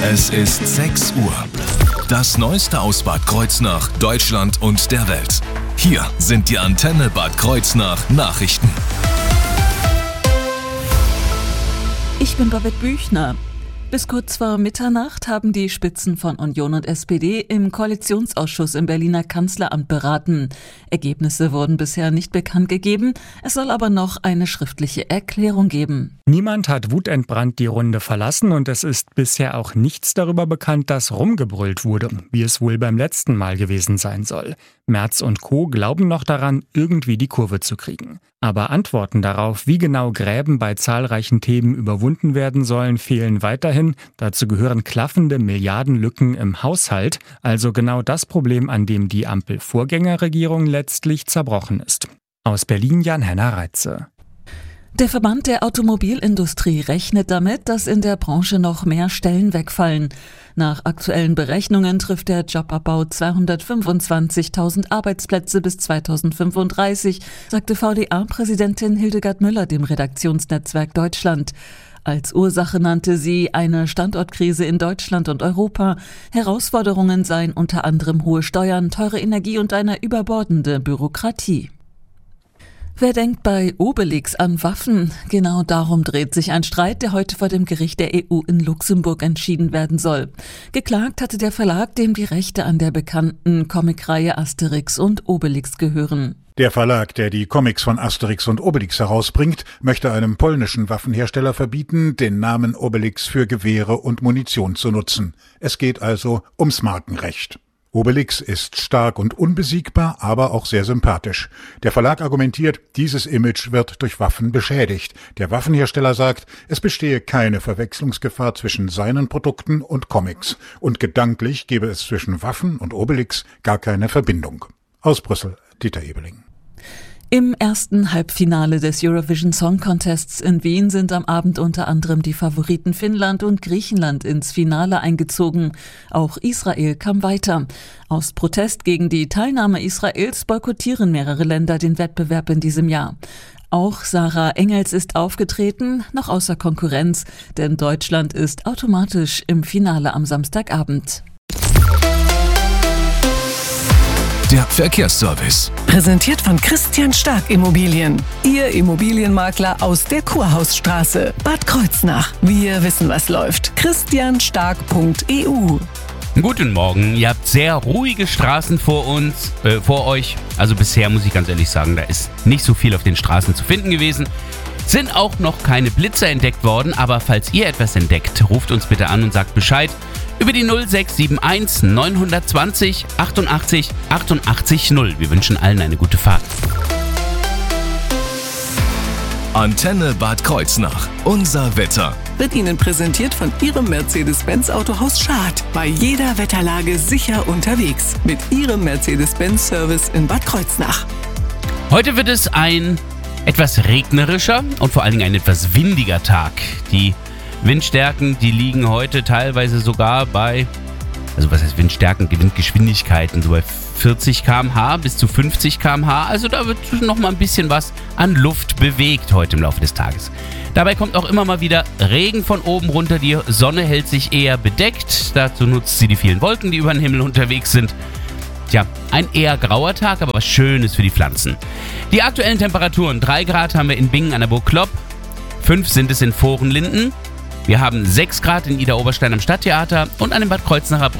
Es ist 6 Uhr. Das Neueste aus Bad Kreuznach, Deutschland und der Welt. Hier sind die Antenne Bad Kreuznach Nachrichten. Ich bin Babette Büchner. Bis kurz vor Mitternacht haben die Spitzen von Union und SPD im Koalitionsausschuss im Berliner Kanzleramt beraten. Ergebnisse wurden bisher nicht bekannt gegeben, es soll aber noch eine schriftliche Erklärung geben. Niemand hat wutentbrannt die Runde verlassen und es ist bisher auch nichts darüber bekannt, dass rumgebrüllt wurde, wie es wohl beim letzten Mal gewesen sein soll. Merz und Co. glauben noch daran, irgendwie die Kurve zu kriegen. Aber Antworten darauf, wie genau Gräben bei zahlreichen Themen überwunden werden sollen, fehlen weiterhin. Dazu gehören klaffende Milliardenlücken im Haushalt, also genau das Problem, an dem die Ampel-Vorgängerregierung letztlich zerbrochen ist. Aus Berlin Jan-Henner Reitze. Der Verband der Automobilindustrie rechnet damit, dass in der Branche noch mehr Stellen wegfallen. Nach aktuellen Berechnungen trifft der Jobabbau 225.000 Arbeitsplätze bis 2035, sagte VDA-Präsidentin Hildegard Müller dem Redaktionsnetzwerk Deutschland. Als Ursache nannte sie eine Standortkrise in Deutschland und Europa. Herausforderungen seien unter anderem hohe Steuern, teure Energie und eine überbordende Bürokratie. Wer denkt bei Obelix an Waffen? Genau darum dreht sich ein Streit, der heute vor dem Gericht der EU in Luxemburg entschieden werden soll. Geklagt hatte der Verlag, dem die Rechte an der bekannten Comicreihe Asterix und Obelix gehören. Der Verlag, der die Comics von Asterix und Obelix herausbringt, möchte einem polnischen Waffenhersteller verbieten, den Namen Obelix für Gewehre und Munition zu nutzen. Es geht also ums Markenrecht. Obelix ist stark und unbesiegbar, aber auch sehr sympathisch. Der Verlag argumentiert, dieses Image wird durch Waffen beschädigt. Der Waffenhersteller sagt, es bestehe keine Verwechslungsgefahr zwischen seinen Produkten und Comics. Und gedanklich gebe es zwischen Waffen und Obelix gar keine Verbindung. Aus Brüssel, Dieter Ebeling. Im ersten Halbfinale des Eurovision Song Contests in Wien sind am Abend unter anderem die Favoriten Finnland und Griechenland ins Finale eingezogen. Auch Israel kam weiter. Aus Protest gegen die Teilnahme Israels boykottieren mehrere Länder den Wettbewerb in diesem Jahr. Auch Sarah Engels ist aufgetreten, noch außer Konkurrenz, denn Deutschland ist automatisch im Finale am Samstagabend. Der Verkehrsservice. Präsentiert von Christian Stark Immobilien. Ihr Immobilienmakler aus der Kurhausstraße. Bad Kreuznach. Wir wissen, was läuft. christianstark.eu. Guten Morgen. Ihr habt sehr ruhige Straßen vor euch. Also bisher muss ich ganz ehrlich sagen, da ist nicht so viel auf den Straßen zu finden gewesen. Sind auch noch keine Blitzer entdeckt worden, aber falls ihr etwas entdeckt, ruft uns bitte an und sagt Bescheid. Über die 0671 920 88 88 0. Wir wünschen allen eine gute Fahrt. Antenne Bad Kreuznach. Unser Wetter. Wird Ihnen präsentiert von Ihrem Mercedes-Benz Autohaus Schad. Bei jeder Wetterlage sicher unterwegs. Mit Ihrem Mercedes-Benz-Service in Bad Kreuznach. Heute wird es ein etwas regnerischer und vor allen Dingen ein etwas windiger Tag. Die Windstärken, die liegen heute teilweise sogar bei, also was heißt Windstärken, die Windgeschwindigkeiten, so bei 40 km/h bis zu 50 km/h. Also da wird noch mal ein bisschen was an Luft bewegt heute im Laufe des Tages. Dabei kommt auch immer mal wieder Regen von oben runter. Die Sonne hält sich eher bedeckt. Dazu nutzt sie die vielen Wolken, die über den Himmel unterwegs sind. Tja, ein eher grauer Tag, aber was Schönes für die Pflanzen. Die aktuellen Temperaturen: 3 Grad haben wir in Bingen an der Burg Klopp, 5 sind es in Vorenlinden. Wir haben 6 Grad in Idar-Oberstein am Stadttheater und an den Bad Kreuznacher